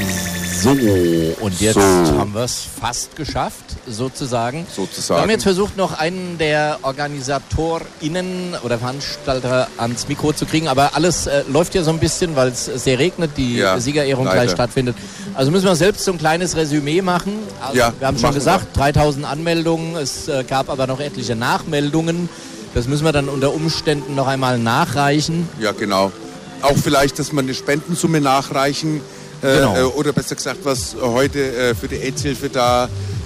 So, und jetzt haben wir es fast geschafft, sozusagen. Wir haben jetzt versucht, noch einen der OrganisatorInnen oder Veranstalter ans Mikro zu kriegen, aber alles läuft ja so ein bisschen, weil es sehr regnet, die Siegerehrung gleich stattfindet. Also müssen wir selbst so ein kleines Resümee machen. Also wir haben schon gesagt, 3000 Anmeldungen, es gab aber noch etliche Nachmeldungen. Das müssen wir dann unter Umständen noch einmal nachreichen. Ja, genau. Auch vielleicht, dass wir eine Spendensumme nachreichen. Oder besser gesagt, was heute für die AIDS-Hilfe da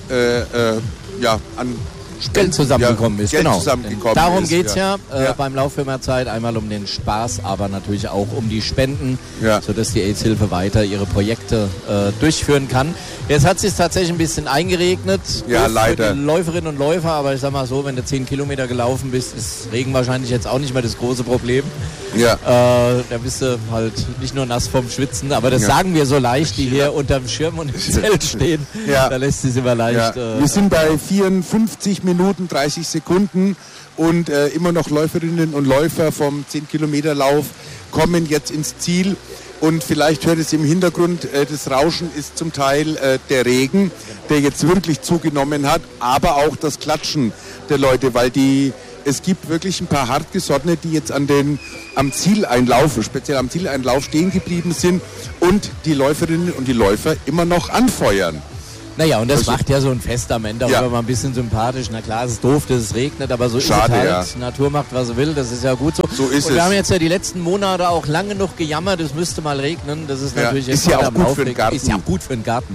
an Geld zusammengekommen ist. Darum geht es beim Lauffilmerzeit. Einmal um den Spaß, aber natürlich auch um die Spenden, sodass die AIDS-Hilfe weiter ihre Projekte durchführen kann. Jetzt hat es sich tatsächlich ein bisschen eingeregnet. Ja, leider. Für die Läuferinnen und Läufer, aber ich sag mal so, wenn du 10 Kilometer gelaufen bist, ist Regen wahrscheinlich jetzt auch nicht mehr das große Problem. Ja. Da bist du halt nicht nur nass vom Schwitzen, aber das sagen wir so leicht, die hier unterm Schirm und im Zelt stehen. Ja. Da lässt es immer leicht. Wir sind bei 54 Minuten 30 Sekunden und immer noch Läuferinnen und Läufer vom 10-Kilometer-Lauf kommen jetzt ins Ziel. Und vielleicht hört es im Hintergrund, das Rauschen ist zum Teil der Regen, der jetzt wirklich zugenommen hat, aber auch das Klatschen der Leute, weil es gibt wirklich ein paar Hartgesottene, die jetzt am Zieleinlauf, speziell am Zieleinlauf stehen geblieben sind und die Läuferinnen und die Läufer immer noch anfeuern. Naja, und das macht ja so ein Fest am Ende auch immer mal ein bisschen sympathisch. Na klar, es ist doof, dass es regnet, aber so Schade, ist es halt. Die Natur macht, was sie will, das ist ja gut so. So ist und wir haben jetzt ja die letzten Monate auch lange genug gejammert, es müsste mal regnen. Das ist natürlich ist ja auch gut für den Garten. Ist ja gut für den Garten,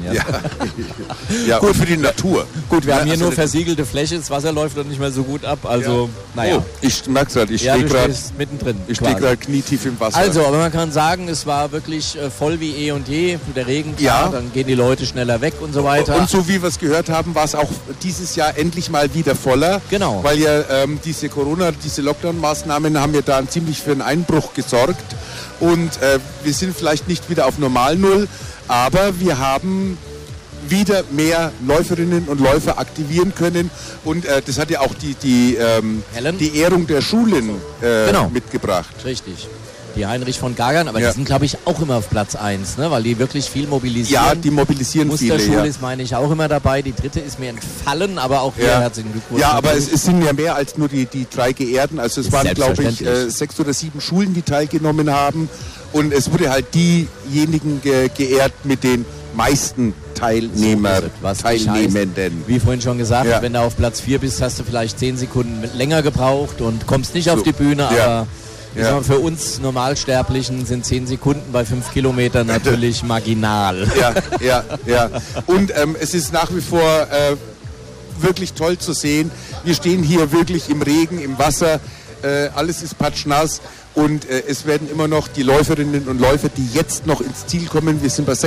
ja. Gut für die Natur. Gut, wir haben hier nur versiegelte Fläche, das Wasser läuft doch nicht mehr so gut ab, also naja. Oh, ich merke gerade, ich stehe gerade mittendrin. Ich stehe gerade knietief im Wasser. Also, aber man kann sagen, es war wirklich voll wie eh und je. Der Regen, klar, dann gehen die Leute schneller weg und so weiter. Und so wie wir es gehört haben, war es auch dieses Jahr endlich mal wieder voller. Genau. Weil ja diese Lockdown-Maßnahmen haben ja da ziemlich für einen Einbruch gesorgt. Und wir sind vielleicht nicht wieder auf Normal Null, aber wir haben wieder mehr Läuferinnen und Läufer aktivieren können. Und das hat ja auch die Ehrung der Schulen mitgebracht. Richtig. Die Heinrich von Gagern, aber die sind, glaube ich, auch immer auf Platz 1, ne? Weil die wirklich viel mobilisieren. Ja, die mobilisieren viele. Musterschule ist, meine ich, auch immer dabei. Die dritte ist mir entfallen, aber auch hier herzlichen Glückwunsch. Ja, aber es sind ja mehr als nur die 3 Geehrten. Also es waren, glaube ich, 6 oder 7 Schulen, die teilgenommen haben. Und es wurde halt diejenigen geehrt mit den meisten Teilnehmenden. Wie vorhin schon gesagt, wenn du auf Platz 4 bist, hast du vielleicht 10 Sekunden länger gebraucht und kommst nicht auf die Bühne, aber für uns Normalsterblichen sind 10 Sekunden bei 5 Kilometern natürlich marginal. Ja. Und es ist nach wie vor wirklich toll zu sehen. Wir stehen hier wirklich im Regen, im Wasser, alles ist patschnass. Und es werden immer noch die Läuferinnen und Läufer, die jetzt noch ins Ziel kommen, wir sind bei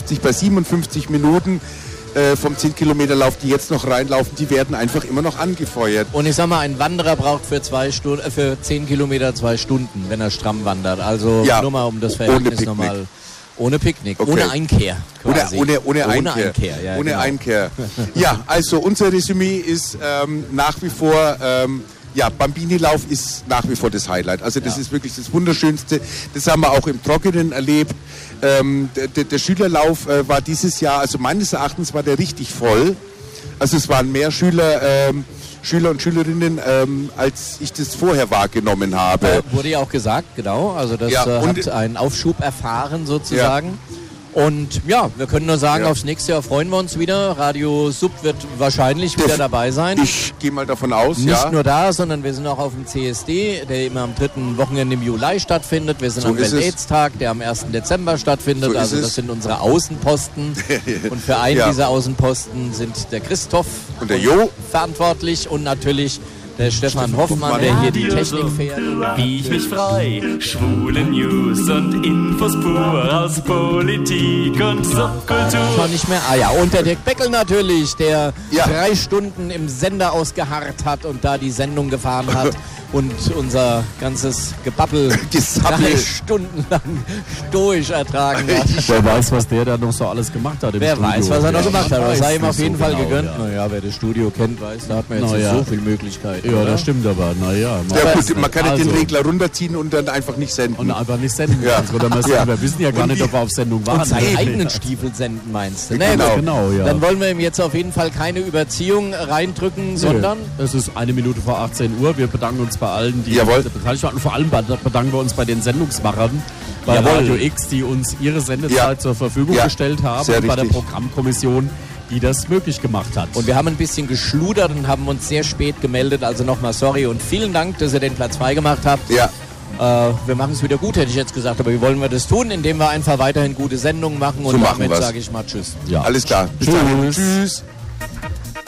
57 Minuten vom 10-Kilometer-Lauf, die jetzt noch reinlaufen, die werden einfach immer noch angefeuert. Und ich sag mal, ein Wanderer braucht für 10 Kilometer 2 Stunden, wenn er stramm wandert. Also nur mal um das Verhältnis nochmal. Ohne Picknick, ohne Einkehr quasi. Ohne Einkehr. Ohne Einkehr. Ja, also unser Resümee ist nach wie vor... Bambini-Lauf ist nach wie vor das Highlight. Also das ist wirklich das Wunderschönste. Das haben wir auch im Trockenen erlebt. Der Schülerlauf war dieses Jahr, also meines Erachtens war der richtig voll. Also es waren mehr Schüler und Schülerinnen, als ich das vorher wahrgenommen habe. Wurde ja auch gesagt, genau. Also das hat einen Aufschub erfahren sozusagen. Und wir können nur sagen, aufs nächste Jahr freuen wir uns wieder. Radio Sub wird wahrscheinlich wieder dabei sein. Ich gehe mal davon aus, Nicht nur da, sondern wir sind auch auf dem CSD, der immer am 3. Wochenende im Juli stattfindet. Wir sind am Welt-AIDS-Tag, der am 1. Dezember stattfindet. Also das sind unsere Außenposten. Und für einen dieser Außenposten sind der Christoph und der Jo verantwortlich und natürlich der Stefan Hoffmann, der hier die Technik fährt. Wie ich mich frei, schwule News und Infos pur aus Politik und Subkultur. Schon nicht mehr. Und der Dirk Beckel natürlich, der 3 Stunden im Sender ausgeharrt hat und da die Sendung gefahren hat. Und unser ganzes Gebabbel 3 Stunden lang stoisch ertragen hat. Wer weiß, was der da noch so alles gemacht hat im Studio. Wer weiß, was er noch gemacht hat. Das sei ihm auf jeden Fall gegönnt. Naja, wer das Studio kennt, weiß, da hat man jetzt nicht so viele Möglichkeiten. Ja, das stimmt aber, naja. Ja gut, man kann den Regler runterziehen und dann einfach nicht senden. Und einfach nicht senden. Oder man sagt, wir wissen ja gar nicht, ob wir auf Sendung waren. Und seine eigenen Stiefel senden, meinst du? Nee, genau, ja. Dann wollen wir ihm jetzt auf jeden Fall keine Überziehung reindrücken, sondern... Es ist 1 Minute vor 18 Uhr. Wir bedanken uns bei allen, die beteiligt waren. Und vor allem bedanken wir uns bei den Sendungsmachern bei Radio X, die uns ihre Sendezeit zur Verfügung gestellt haben. Und bei der Programmkommission, die das möglich gemacht hat. Und wir haben ein bisschen geschludert und haben uns sehr spät gemeldet. Also nochmal sorry und vielen Dank, dass ihr den Platz freigemacht habt. Ja. Wir machen es wieder gut, hätte ich jetzt gesagt. Aber wie wollen wir das tun? Indem wir einfach weiterhin gute Sendungen machen. Und damit sage ich mal Tschüss. Ja. Alles klar. Bis dann. Tschüss.